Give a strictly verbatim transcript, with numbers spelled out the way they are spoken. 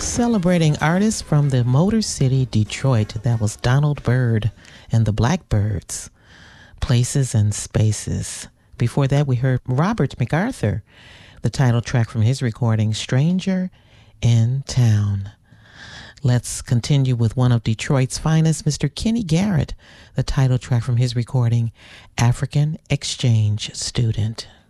Celebrating artists from the Motor City, Detroit. That was Donald Byrd and the Blackbirds, Places and Spaces. Before that, we heard Robert MacArthur, the title track from his recording, Stranger in Town. Let's continue with one of Detroit's finest, Mister Kenny Garrett, the title track from his recording, African Exchange Student.